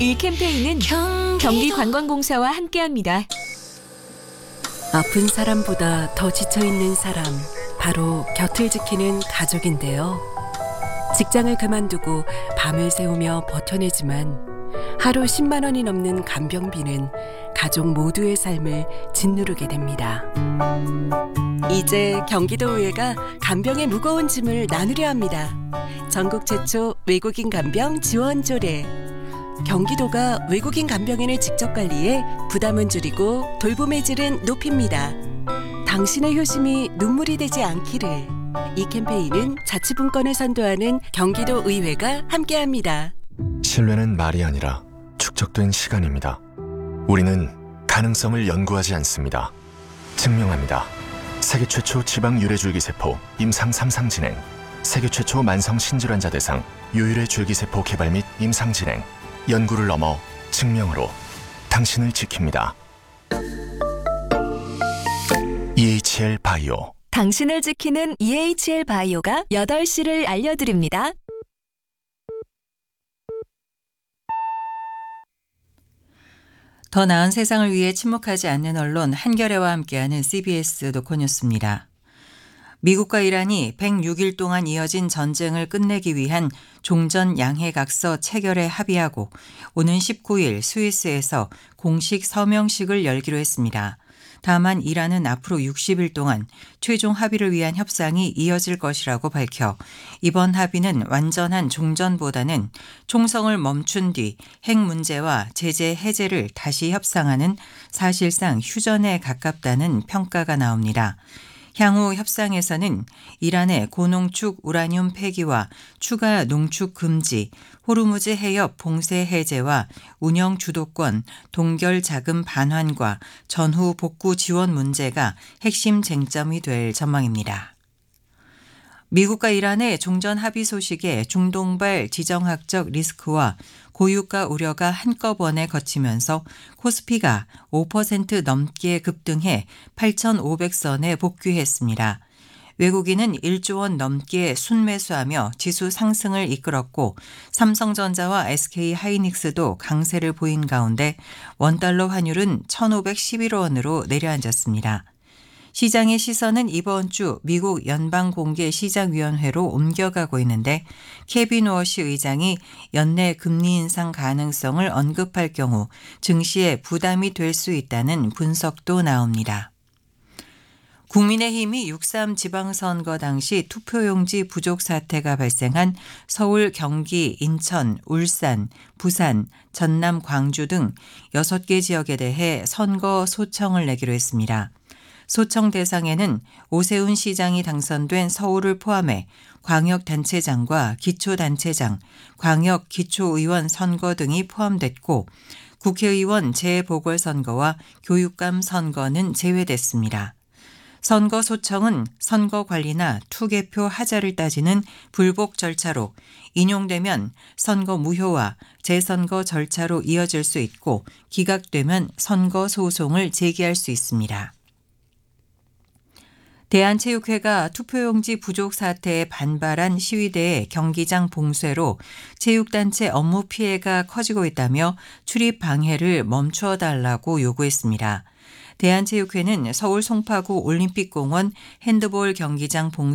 이 캠페인은 경기관광공사와 함께합니다. 아픈 사람보다 더 지쳐있는 사람, 바로 곁을 지키는 가족인데요. 직장을 그만두고 밤을 새우며 버텨내지만 하루 10만 원이 넘는 간병비는 가족 모두의 삶을 짓누르게 됩니다. 이제 경기도의회가 간병의 무거운 짐을 나누려 합니다. 전국 최초 외국인 간병 지원 조례. 경기도가 외국인 간병인을 직접 관리해 부담은 줄이고 돌봄의 질은 높입니다. 당신의 효심이 눈물이 되지 않기를. 이 캠페인은 자치분권을 선도하는 경기도 의회가 함께합니다. 신뢰는 말이 아니라 축적된 시간입니다. 우리는 가능성을 연구하지 않습니다. 증명합니다. 세계 최초 지방 유래줄기세포 임상 3상 진행, 세계 최초 만성 신질환자 대상 유유래 줄기세포 개발 및 임상 진행, 연구를 넘어 증명으로 당신을 지킵니다. EHL 바이오. 당신을 지키는 EHL 바이오가 8시를 알려드립니다. 더 나은 세상을 위해 침묵하지 않는 언론 한겨레와 함께하는 CBS 노컷뉴스입니다. 미국과 이란이 106일 동안 이어진 전쟁을 끝내기 위한 종전 양해각서 체결에 합의하고 오는 19일 스위스에서 공식 서명식을 열기로 했습니다. 다만 이란은 앞으로 60일 동안 최종 합의를 위한 협상이 이어질 것이라고 밝혀 이번 합의는 완전한 종전보다는 총성을 멈춘 뒤 핵 문제와 제재 해제를 다시 협상하는 사실상 휴전에 가깝다는 평가가 나옵니다. 향후 협상에서는 이란의 고농축 우라늄 폐기와 추가 농축 금지, 호르무즈 해협 봉쇄 해제와 운영 주도권, 동결 자금 반환과 전후 복구 지원 문제가 핵심 쟁점이 될 전망입니다. 미국과 이란의 종전 합의 소식에 중동발 지정학적 리스크와 고유가 우려가 한꺼번에 거치면서 코스피가 5% 넘게 급등해 8,500선에 복귀했습니다. 외국인은 1조 원 넘게 순매수하며 지수 상승을 이끌었고 삼성전자와 SK하이닉스도 강세를 보인 가운데 원달러 환율은 1,511원으로 내려앉았습니다. 시장의 시선은 이번 주 미국 연방공개시장위원회로 옮겨가고 있는데 케빈 워시 의장이 연내 금리 인상 가능성을 언급할 경우 증시에 부담이 될 수 있다는 분석도 나옵니다. 국민의힘이 6.3 지방선거 당시 투표용지 부족 사태가 발생한 서울, 경기, 인천, 울산, 부산, 전남, 광주 등 6개 지역에 대해 선거 소청을 내기로 했습니다. 소청 대상에는 오세훈 시장이 당선된 서울을 포함해 광역단체장과 기초단체장, 광역기초의원 선거 등이 포함됐고 국회의원 재보궐선거와 교육감 선거는 제외됐습니다. 선거 소청은 선거 관리나 투개표 하자를 따지는 불복 절차로 인용되면 선거 무효와 재선거 절차로 이어질 수 있고 기각되면 선거 소송을 제기할 수 있습니다. 대한체육회가 투표용지 부족 사태에 반발한 시위대의 경기장 봉쇄로 체육단체 업무 피해가 커지고 있다며 출입 방해를 멈춰 달라고 요구했습니다. 대한체육회는 서울 송파구 올림픽공원 핸드볼 경기장 봉쇄